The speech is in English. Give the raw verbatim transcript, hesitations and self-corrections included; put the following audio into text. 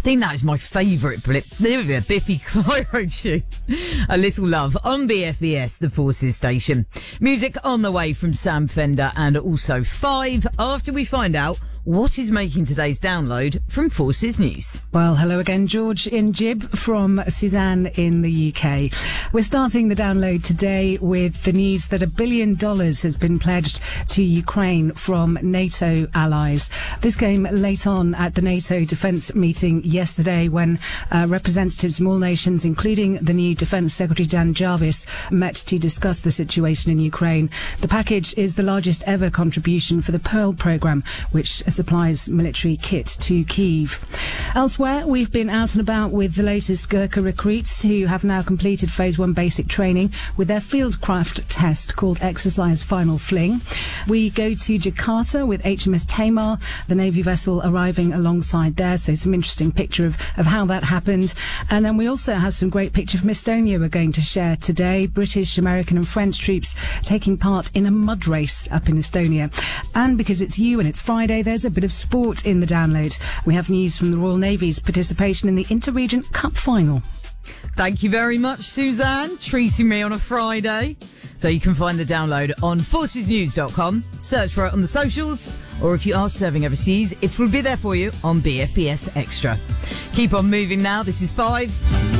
think that is my favourite blip. Biffy Clyro. A Little Love on B F B S, the Forces station. Music on the way from Sam Fender, and also five after we find out what is making today's download from Forces News. Well, hello again, George in Jib from Suzanne in the U K. We're starting the download today with the news that a billion dollars has been pledged to Ukraine from NATO allies. This came late on at the NATO defence meeting yesterday when uh, representatives from all nations, including the new Defence Secretary Dan Jarvis, met to discuss the situation in Ukraine. The package is the largest ever contribution for the Pearl programme, which supplies military kit to Kyiv. Elsewhere, we've been out and about with the latest Gurkha recruits who have now completed phase one basic training with their fieldcraft test called Exercise Final Fling. We go to Jakarta with H M S Tamar, the Navy vessel arriving alongside there, so some interesting picture of, of how that happened. And then we also have some great picture from Estonia we're going to share today. British, American and French troops taking part in a mud race up in Estonia. And because it's you and it's Friday, there's a bit of sport in the download. We have news from the Royal Navy's participation in the Inter-Region Cup final. Thank you very much, Suzanne, treating me on a Friday. So you can find the download on forces news dot com. Search for it on the socials, or if you are serving overseas, it will be there for you on B F B S Extra. Keep on moving now. This is five.